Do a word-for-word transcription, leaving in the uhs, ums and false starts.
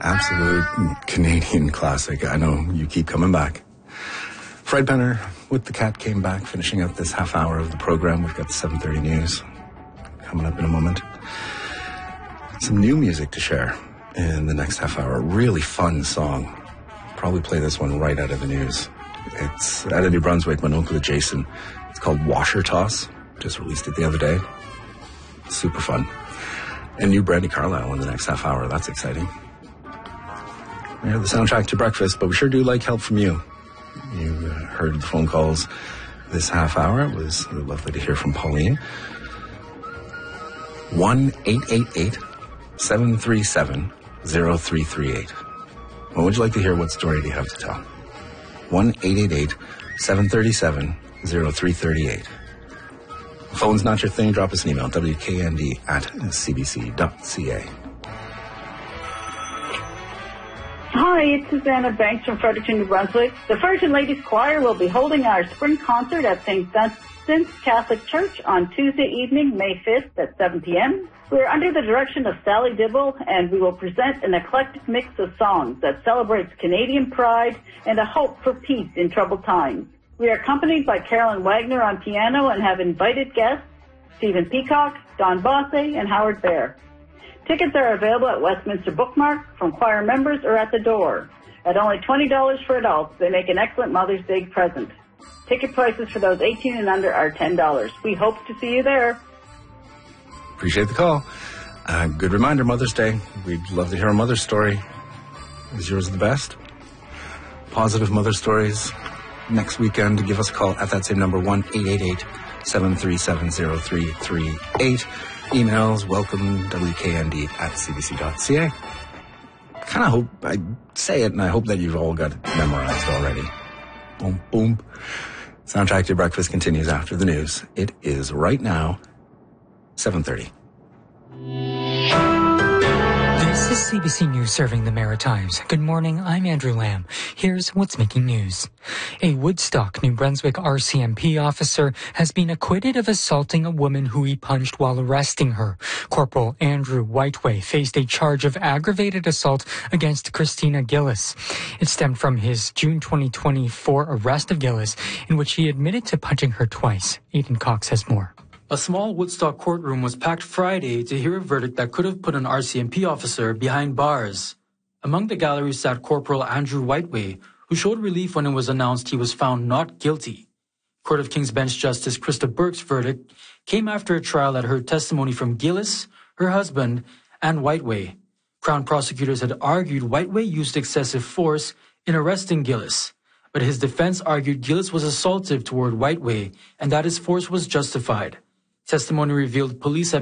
absolute Canadian classic. I know you keep coming back. Fred Penner with The Cat came back, finishing up this half hour of the program. We've got the seven thirty news coming up in a moment. Some new music to share in the next half hour. Really fun song. Probably play this one right out of the news. It's out of New Brunswick, my uncle Jason. It's called Washer Toss. Just released it the other day. Super fun. And new Brandy Carlisle in the next half hour. That's exciting. We have the soundtrack to breakfast, but we sure do like help from you. You uh, heard the phone calls this half hour. It was lovely to hear from Pauline. one eight eight eight, seven three seven, zero three three eight. What would you like to hear? What story do you have to tell? one eight eight eight, seven three seven, zero three three eight. Phone's not your thing. Drop us an email, W K N D at C B C dot C A. Hi, it's Susanna Banks from Fredericton, New Brunswick. The Fredericton Ladies Choir will be holding our spring concert at Saint Dunstan's Catholic Church on Tuesday evening, May fifth at seven p.m. We are under the direction of Sally Dibble, and we will present an eclectic mix of songs that celebrates Canadian pride and a hope for peace in troubled times. We are accompanied by Carolyn Wagner on piano and have invited guests Stephen Peacock, Don Bosse, and Howard Bear. Tickets are available at Westminster Bookmark, from choir members, or at the door. At only twenty dollars for adults, they make an excellent Mother's Day present. Ticket prices for those eighteen and under are ten dollars. We hope to see you there. Appreciate the call. Uh, good reminder, Mother's Day. We'd love to hear a mother's story. Is yours the best? Positive mother stories. Next weekend, give us a call at that same number, one eight eight eight, seven three seven, zero three three eight. Emails, welcome, W K N D at C B C dot C A. Kind of hope, I say it, and I hope that you've all got it memorized already. Boom, boom. Soundtrack to Your Breakfast continues after the news. It is right now, seven thirty. This is C B C News serving the Maritimes. Good morning, I'm Andrew Lamb. Here's what's making news. A Woodstock, New Brunswick R C M P officer has been acquitted of assaulting a woman who he punched while arresting her. Corporal Andrew Whiteway faced a charge of aggravated assault against Christina Gillis. It stemmed from his June twenty twenty-four arrest of Gillis, in which he admitted to punching her twice. Aidan Cox has more. A small Woodstock courtroom was packed Friday to hear a verdict that could have put an R C M P officer behind bars. Among the gallery sat Corporal Andrew Whiteway, who showed relief when it was announced he was found not guilty. Court of King's Bench Justice Krista Burke's verdict came after a trial that heard testimony from Gillis, her husband, and Whiteway. Crown prosecutors had argued Whiteway used excessive force in arresting Gillis, but his defense argued Gillis was assaultive toward Whiteway and that his force was justified. Testimony revealed police had